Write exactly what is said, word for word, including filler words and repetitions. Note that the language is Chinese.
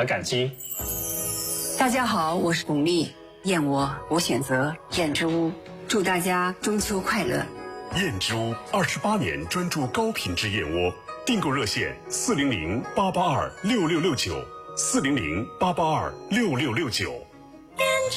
和感激。 大家好，我是巩俐，燕窝我选择燕之屋，祝大家中秋快乐。 燕之屋二十八年专注高品质燕窝，订购热线四零零八八二六六六九，四零零八八二六六六九。